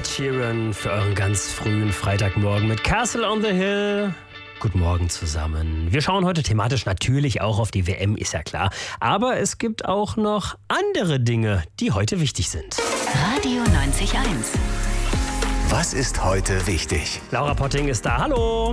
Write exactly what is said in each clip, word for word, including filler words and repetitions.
Ed Sheeran für euren ganz frühen Freitagmorgen mit Castle on the Hill. Guten Morgen zusammen. Wir schauen heute thematisch natürlich auch auf die W M, ist ja klar. Aber es gibt auch noch andere Dinge, die heute wichtig sind. Radio neunzig Komma eins. Was ist heute wichtig? Laura Potting ist da. Hallo.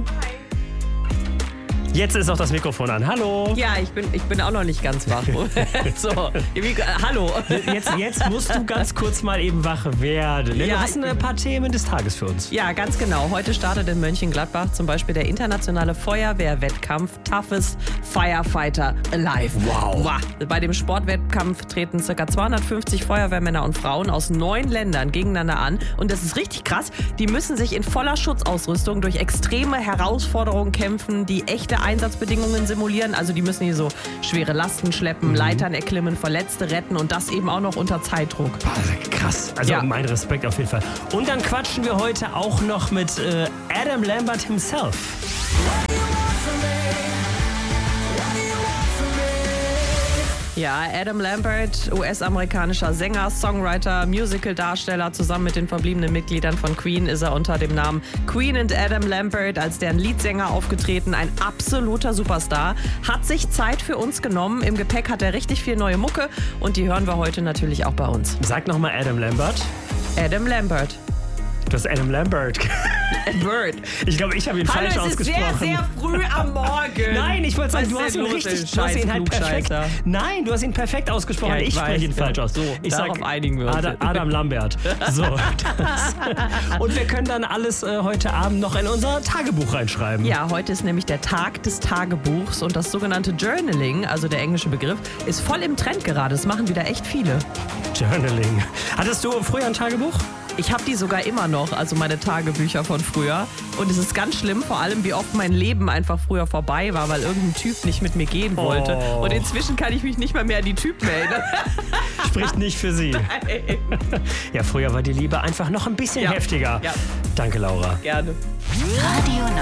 Jetzt ist auch das Mikrofon an. Hallo. Ja, ich bin, ich bin auch noch nicht ganz wach. So, wie, hallo. Jetzt, jetzt musst du ganz kurz mal eben wach werden. Du Ja, hast ein paar Themen des Tages für uns. Ja, ganz genau. Heute startet in Mönchengladbach zum Beispiel der internationale Feuerwehrwettkampf Toughest Firefighter Alive. Wow. Bei dem Sportwettkampf treten ca. zweihundertfünfzig Feuerwehrmänner und Frauen aus neun Ländern gegeneinander an. Und das ist richtig krass. Die müssen sich in voller Schutzausrüstung durch extreme Herausforderungen kämpfen, die echte Einsatzbedingungen simulieren. Also die müssen hier so schwere Lasten schleppen, mhm. Leitern erklimmen, Verletzte retten und das eben auch noch unter Zeitdruck. Krass. Also Ja. mein Respekt auf jeden Fall. Und dann quatschen wir heute auch noch mit äh, Adam Lambert himself. Ja, Adam Lambert, U S-amerikanischer Sänger, Songwriter, Musical-Darsteller. Zusammen mit den verbliebenen Mitgliedern von Queen ist er unter dem Namen Queen and Adam Lambert als deren Leadsänger aufgetreten. Ein absoluter Superstar. Hat sich Zeit für uns genommen. Im Gepäck hat er richtig viel neue Mucke und die hören wir heute natürlich auch bei uns. Sag nochmal Adam Lambert. Adam Lambert. Du hast Adam Lambert. Bird. Ich glaube, ich habe ihn falsch Hallo, es ist ausgesprochen. sehr, sehr früh am Morgen. Nein, ich wollte sagen, Was du ist hast denn ihn los, richtig, ey? du hast ihn halt perfekt. Scheiß Nein, du hast ihn perfekt ausgesprochen. Ja, ich ich weiß, spreche ihn ja. falsch aus. So, ich darauf einigen wir uns Adam, jetzt. Adam Lambert. So. Das. Und wir können dann alles äh, heute Abend noch in unser Tagebuch reinschreiben. Ja, heute ist nämlich der Tag des Tagebuchs und das sogenannte Journaling, also der englische Begriff, ist voll im Trend gerade. Das machen wieder echt viele. Journaling. Hattest du früher ein Tagebuch? Ich habe die sogar immer noch, also meine Tagebücher von früher. Und es ist ganz schlimm, vor allem wie oft mein Leben einfach früher vorbei war, weil irgendein Typ nicht mit mir gehen wollte. Oh. Und inzwischen kann ich mich nicht mal mehr an die Typen erinnern. Spricht nicht für sie. Ja, früher war die Liebe einfach noch ein bisschen Ja. heftiger. Ja. Danke, Laura. Gerne. Radio